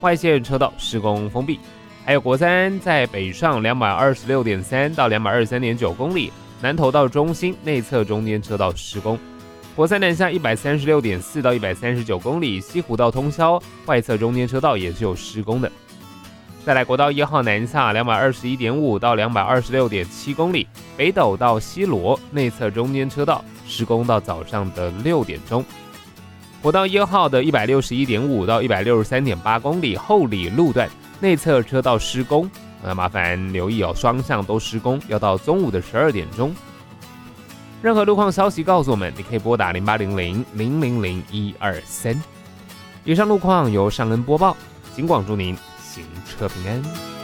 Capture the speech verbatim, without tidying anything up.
外线车道施工封闭。还有国三在北上 两百二十六点三 到 两百二十三点九 公里，南投到中心内侧中间车道施工。国三南下 一百三十六点四 到一百三十九公里，西湖道通霄外侧中间车道也是有施工的。再来国道一号南下 两百二十一点五 到 两百二十六点七 公里，北斗到西螺内侧中间车道施工到早上的六点钟。国道一号的 一百六十一点五 到 一百六十三点八 公里，后里路段内侧车道施工，那麻烦留意哦，双向都施工，要到中午的十二点钟。任何路况消息告诉我们，你可以拨打零八零零零零零一二三。以上路况由尚恩播报，警广祝您行车平安。